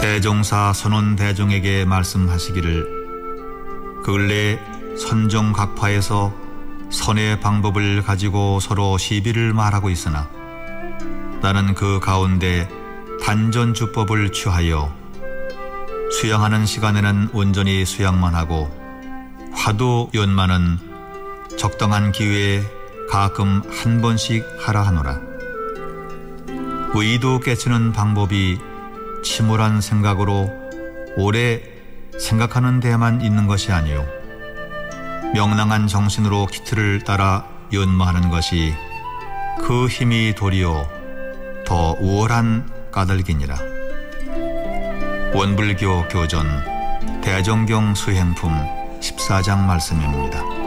대종사 선원대종에게 말씀하시기를 근래 선종각파에서 선의 방법을 가지고 서로 시비를 말하고 있으나 나는 그 가운데 단전주법을 취하여 수양하는 시간에는 온전히 수양만 하고 화두 연만은 적당한 기회에 가끔 한 번씩 하라 하노라. 의도 깨치는 방법이 침울한 생각으로 오래 생각하는 데만 있는 것이 아니요 명랑한 정신으로 기틀을 따라 연마하는 것이 그 힘이 도리어 더 우월한 까닭이니라. 원불교 교전 대정경 수행품 14장 말씀입니다.